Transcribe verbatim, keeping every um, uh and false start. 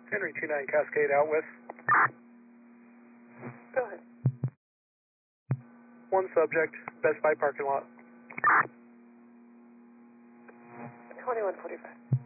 Henry two nine Cascade out with. Go ahead. One subject, Best Buy parking lot. twenty-one forty-five.